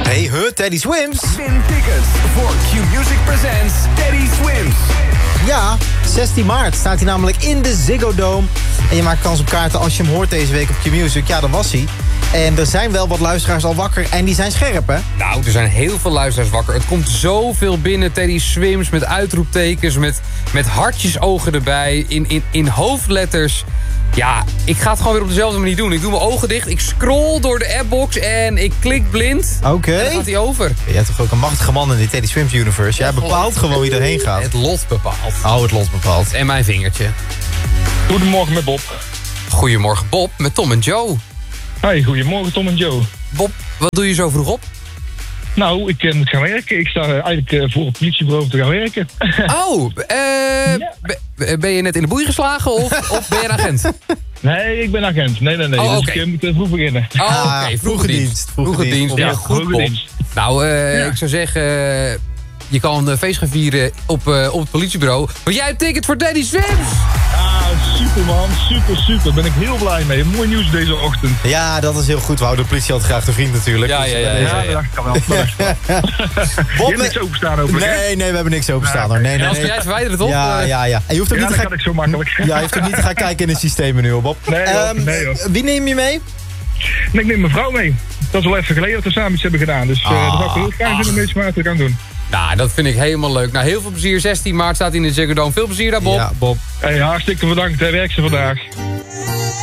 Nee, Teddy Swims. Win tickets voor Q-Music Presents Teddy Swims. Ja, 16 maart staat hij namelijk in de Ziggo Dome. En je maakt kans op kaarten als je hem hoort deze week op Q-Music. Ja, dat was hij. En er zijn wel wat luisteraars al wakker en die zijn scherp, hè? Nou, er zijn heel veel luisteraars wakker. Het komt zoveel binnen. Teddy Swims met uitroeptekens, met hartjesogen erbij, in hoofdletters. Ja, ik ga het gewoon weer op dezelfde manier doen. Ik doe mijn ogen dicht, ik scroll door de appbox en ik klik blind. Oké. En dan gaat hij over. Jij hebt toch ook een machtige man in die Teddy Swims universe? Jij bepaalt gewoon wie erheen gaat. Het lot bepaalt. Oh, het lot bepaalt. En mijn vingertje. Goedemorgen met Bob. Goedemorgen Bob, met Tom en Joe. Hi, goedemorgen Tom en Joe. Bob, wat doe je zo vroeg op? Nou, ik moet gaan werken. Ik sta eigenlijk voor het politiebureau te gaan werken. Oh, ben je net in de boei geslagen of ben je een agent? Nee, ik ben agent. Nee. Oh, dus oké. ik moet vroeg beginnen. Oh, oké. Vroege dienst. Vroege dienst. Ja, goed vroege Bob. dienst. Nou, ik zou zeggen, je kan een feest gaan vieren op het politiebureau. Want jij hebt ticket voor Teddy Swims! Ah, super man. Super. Daar ben ik heel blij mee. Mooi nieuws deze ochtend. Ja, dat is heel goed. We houden de politie altijd graag de vriend natuurlijk. Ja. Dat dacht ik al wel. Je hebt niks openstaan hopelijk, hè? Nee, we hebben niks openstaan. Hoor. Nee. En als jij verwijdert het op. Ja. En je hoeft ook Ja, niet dat te kan ik zo makkelijk. Ja, je hoeft ook niet te gaan kijken in het systeem nu, Bob. Nee, hoor. Wie neem je mee? Nee, ik neem mijn vrouw mee. Dat is al even geleden dat we samen iets hebben gedaan. Dus dat zou ik heel graag in de meeste mate gaan doen. Nou, dat vind ik helemaal leuk. Nou, heel veel plezier. 16 maart staat hij in de Ziggo Dome. Veel plezier daar, Bob. Ja, Bob. Hey, hartstikke bedankt. Werk ze vandaag.